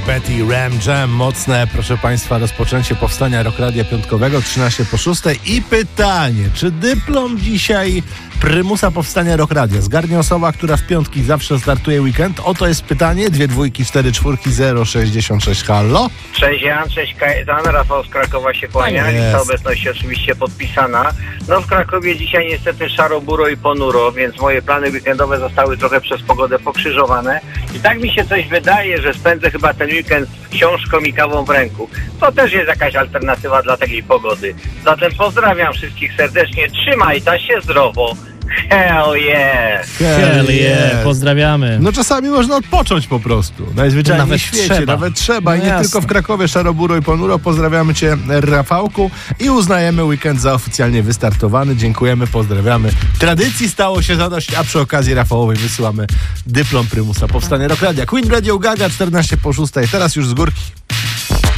Petty, Ram Jam. Mocne, proszę Państwa, rozpoczęcie powstania Rock Radia Piątkowego, 13:06. I pytanie, czy dyplom dzisiaj prymusa powstania Rock Radia zgarnie osoba, która w piątki zawsze startuje weekend? Oto jest pytanie. 2 2 4 4 0 66. Halo? Cześć Jan, cześć Kajetan, Rafał z Krakowa się kłania. Lista obecności oczywiście podpisana. No w Krakowie dzisiaj niestety szaro, buro i ponuro, więc moje plany weekendowe zostały trochę przez pogodę pokrzyżowane. I tak mi się coś wydaje, że spędzę chyba ten weekend z książką i kawą w ręku. To też jest jakaś alternatywa dla takiej pogody. Zatem pozdrawiam wszystkich serdecznie, trzymaj ta się zdrowo. Hell yeah! Hell yeah! Pozdrawiamy. No czasami można odpocząć po prostu. Najzwyczajniej Nawet w świecie. trzeba. Nawet trzeba. I No nie jasne. tylko w Krakowie, szaro, buro i ponuro. Pozdrawiamy Cię, Rafałku. I uznajemy weekend za oficjalnie wystartowany. Dziękujemy, pozdrawiamy. Tradycji stało się zadość, a przy okazji Rafałowej wysyłamy dyplom prymusa powstania Rock Radia. Queen Radio Gaga, 14:06. Teraz już z górki.